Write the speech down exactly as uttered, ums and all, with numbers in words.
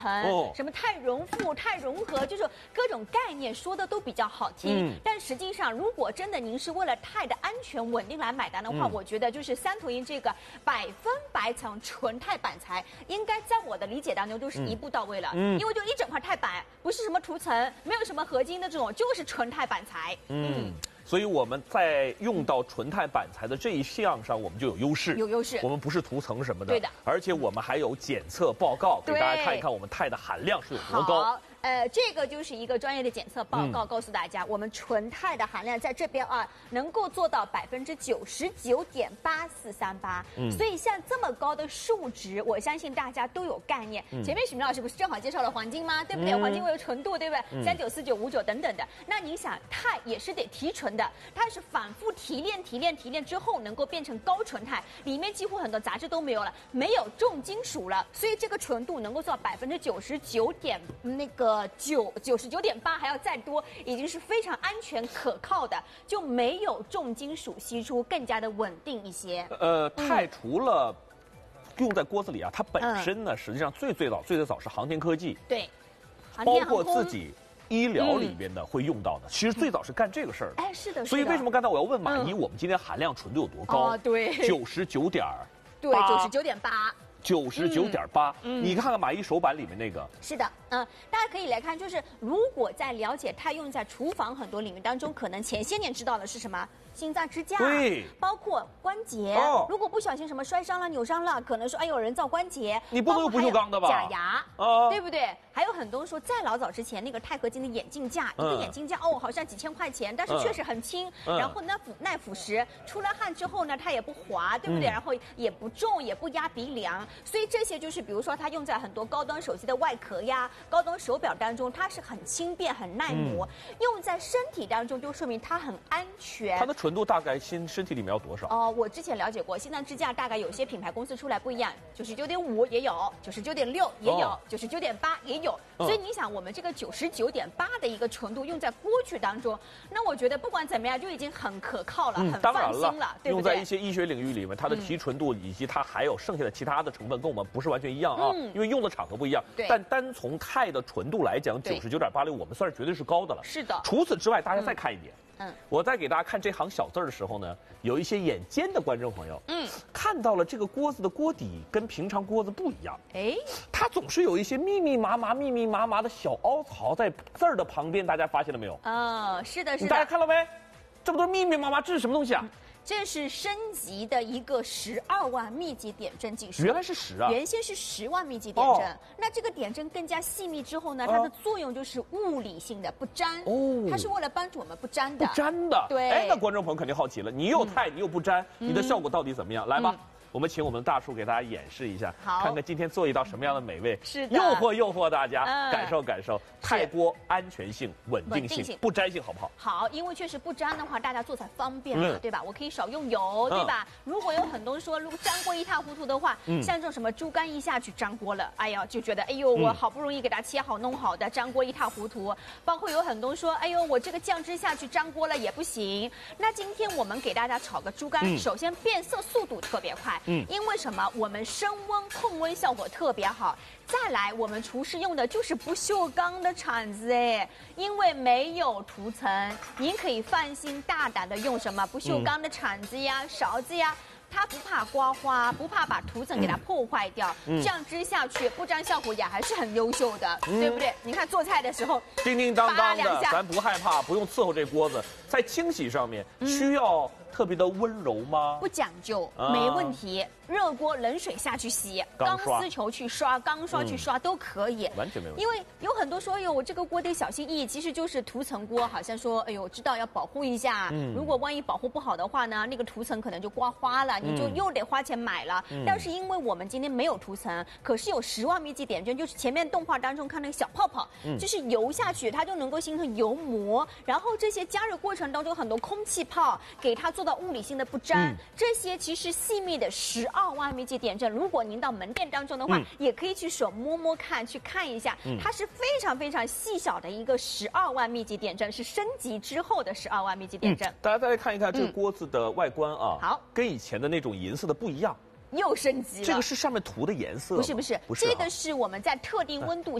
哦、 什么太融富、太融合，就是各种概念说的都比较好听。嗯、但实际上，如果真的您是为了钛的安全稳定来买单的话，嗯、我觉得就是三途鹰这个百分百采用纯钛板材，应该在我的理解当中都是一步到位了。嗯，因为就一整块钛板，不是什么涂层，没有什么合金的这种，就是纯钛板材。 嗯。嗯所以我们在用到纯钛板材的这一项上，我们就有优势。 有优势。 我们不是涂层什么的。 对的。 而且我们还有检测报告，给大家看一看我们钛的含量是有多高。 好，呃，这个就是一个专业的检测报告，嗯、告诉大家，我们纯钛的含量在这边啊，能够做到百分之九十九点八四三八。嗯。所以像这么高的数值，我相信大家都有概念。嗯、前面许明老师不是正好介绍了黄金吗？对不对？嗯、黄金为纯度，对不对？三九四九五九等等的。那你想，钛也是得提纯的。它是反复提炼、提炼、提炼之后，能够变成高纯钛，里面几乎很多杂质都没有了，没有重金属了，所以这个纯度能够做到百分之九十九点那个九九十九点八，还要再多，已经是非常安全可靠的，就没有重金属析出，更加的稳定一些。 呃，钛除了用在锅子里啊，它本身呢，嗯、实际上最最早、最最早是航天科技， 对， 包括自己。医疗里边的会用到的，嗯、其实最早是干这个事儿的。 哎，是的， 所以为什么刚才我要问马姨，嗯、我们今天含量纯度有多高？ 哦，对， 九十九点， 对，九十九点八。 九十九点八，你看看马姨手板里面那个。 是的，嗯、呃，大家可以来看，就是如果在了解它用在厨房很多领域当中，可能前些年知道的是什么？心脏支架， 对， 包括关节。哦，如果不小心什么摔伤了、扭伤了，可能说哎有人造关节。 你不能用不锈钢的吧？ 假牙，啊，对不对？还有很多说，在老早之前那个钛合金的眼镜架，嗯、一个眼镜架哦，好像几千块钱，但是确实很轻，嗯、然后呢腐耐腐蚀，出了汗之后呢，它也不滑，对不对？嗯、然后也不重，也不压鼻梁，所以这些就是比如说它用在很多高端手机的外壳呀、高端手表当中，它是很轻便、很耐磨；嗯、用在身体当中，就说明它很安全。 它的纯度大概身身体里面要多少？ 哦，我之前了解过，心脏支架大概有些品牌公司出来不一样，九十九点五也有，九十九点六也有，九十九点八也有。 嗯、 所以你想，我们这个九十九点八的一个纯度用在锅具当中，那我觉得不管怎么样，就已经很可靠了，嗯、很放心了，对不对？ 用在一些医学领域里面，它的提纯度以及它还有剩下的其他的成分，跟我们不是完全一样啊，嗯、因为用的场合不一样。 对。 但单从钛的纯度来讲，九十九点八六，我们算是绝对是高的了。 是的。 除此之外，大家再看一点。 嗯， 我在给大家看这行小字儿的时候呢，有一些眼尖的观众朋友，嗯，看到了这个锅子的锅底跟平常锅子不一样，哎，它总是有一些密密麻麻、密密麻麻的小凹槽在字儿的旁边，大家发现了没有？ 哦，是的，是的， 大家看了没？这么多密密麻麻，这是什么东西啊？ 嗯，这是升级的一个十二万密集点阵技术。 原来是十啊！ 原先是十万密集点阵，哦、那这个点阵更加细密之后呢，它的作用就是物理性的不粘。哦，它是为了帮助我们不粘的。 不粘的。 对。 哎，那观众朋友肯定好奇了，你又钛，嗯、你又不粘，你的效果到底怎么样？嗯、来吧。嗯，我们请我们的大叔给大家演示一下，看看今天做一道什么样的美味， 是的， 诱惑诱惑大家，嗯、感受感受钛锅安全性、稳定性、性不粘性，好不好？ 好，因为确实不粘的话，大家做才方便嘛，嗯、对吧？我可以少用油，对吧？嗯、如果有很多人说，如果粘锅一塌糊涂的话，嗯、像这种什么猪肝一下去粘锅了，哎呀，就觉得哎呦，我好不容易给它切好弄好的，粘锅一塌糊涂。包括有很多人说，哎呦，我这个酱汁下去粘锅了也不行。那今天我们给大家炒个猪肝，嗯、首先变色速度特别快。嗯，因为什么？我们升温控温效果特别好。再来，我们厨师用的就是不锈钢的铲子，哎，因为没有涂层，您可以放心大胆的用什么不锈钢的铲子呀、嗯、勺子呀。它不怕刮花，不怕把涂层给它破坏掉，嗯、酱汁下去不粘效果也还是很优秀的，嗯、对不对？你看做菜的时候， 叮叮当当的，咱不害怕，不用伺候这锅子。在清洗上面需要特别的温柔吗？ 不讲究，啊、没问题。热锅冷水下去洗，钢丝球去刷，钢刷去刷、嗯、都可以， 完全没问题。 因为有很多说，哎呦，我这个锅得小心翼翼，其实就是涂层锅，好像说，哎呦，知道要保护一下。嗯、如果万一保护不好的话呢，那个涂层可能就刮花了，你就又得花钱买了。嗯、但是因为我们今天没有涂层，可是有十万密集点阵，就是前面动画当中看那个小泡泡，嗯、就是油下去，它就能够形成油膜，然后这些加热过程当中很多空气泡，给它做到物理性的不粘。嗯、这些其实细密的十二万密集点阵，如果您到门店当中的话，嗯、也可以去手摸摸看，去看一下，嗯、它是非常非常细小的一个十二万密集点阵，是升级之后的十二万密集点阵。 嗯、大家再来看一看这个锅子的外观啊， 好、嗯， 跟以前的那种银色的不一样。 又升级了。 这个是上面涂的颜色？ 不是不是， 不是、啊， 这个是我们在特定温度